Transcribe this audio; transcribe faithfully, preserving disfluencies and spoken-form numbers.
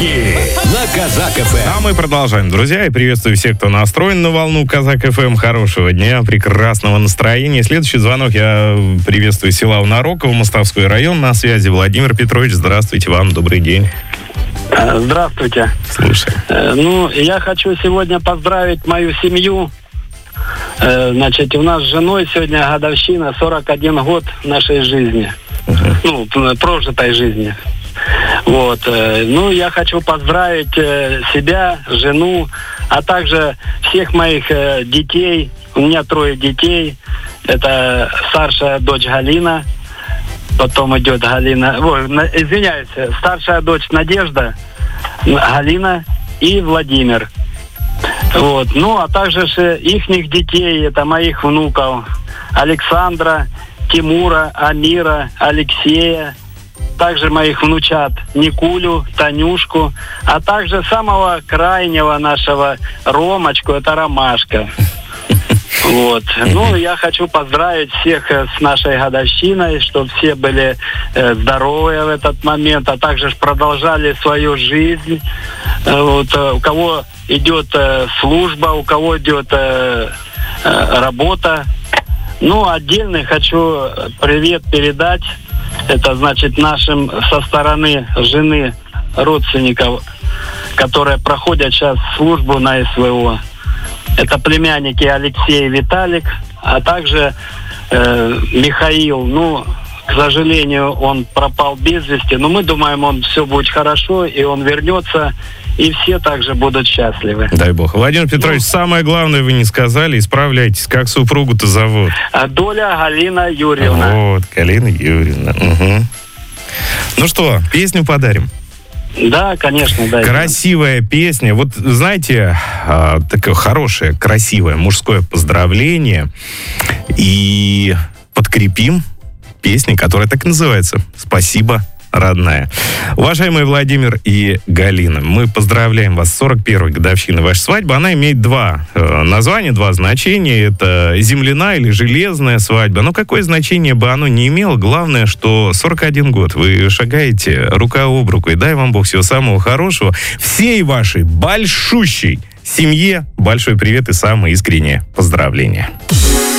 Сутки на Казак эф эм. А мы продолжаем, друзья, и приветствую всех, кто настроен на волну Казак эф эм. Хорошего дня, прекрасного настроения. Следующий звонок я приветствую села Унароково, Мостовской район. На связи Владимир Петрович. Здравствуйте вам, добрый день. Здравствуйте. Слушай. Ну, я хочу сегодня поздравить мою семью. Значит, у нас с женой сегодня годовщина, сорок один год нашей жизни. Uh-huh. Ну, прожитой жизни. Вот. Ну, я хочу поздравить себя, жену, а также всех моих детей. У меня трое детей. Это старшая дочь Галина, потом идет Галина... Ой, извиняюсь, старшая дочь Надежда, Галина и Владимир. Вот. Ну, а также ихних детей, это моих внуков. Александра, Тимура, Амира, Алексея. Также моих внучат Никулю, Танюшку. А также самого крайнего нашего Ромочку, это Ромашка. Вот. Ну, я хочу поздравить всех с нашей годовщиной, чтобы все были э, здоровы в этот момент, а также продолжали свою жизнь. Вот. У кого идет э, служба, у кого идет э, э, работа. Ну, отдельно хочу привет передать. Это, значит, нашим со стороны жены родственников, которые проходят сейчас службу на эс вэ о. Это племянники Алексей и Виталик, а также э, Михаил. Ну, к сожалению, он пропал без вести, но мы думаем, он все будет хорошо, и он вернется, и все также будут счастливы. Дай бог. Владимир Петрович, ну, самое главное вы не сказали, исправляйтесь. Как супругу-то зовут? Доля Галина Юрьевна. Вот, Галина Юрьевна. Угу. Ну что, песню подарим? Да, конечно, да. Красивая песня. Вот, знаете, э, такое хорошее, красивое мужское поздравление. И подкрепим песней, которая так и называется. «Спасибо, родная». Уважаемый Владимир и Галина, мы поздравляем вас с сорок первой годовщиной вашей свадьбы. Она имеет два э, названия, два значения. Это земляная или железная свадьба. Но какое значение бы оно ни имело, главное, что сорок один год вы шагаете рука об руку. И дай вам Бог всего самого хорошего. Всей вашей большущей семье большой привет и самые искренние поздравления.